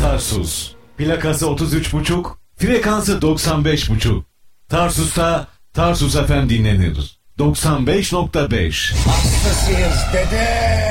Tarsus. Plakası 33,5, frekansı 95,5. Tarsus'ta Tarsus FM dinlenir. 95,5. Hastasıyız dede.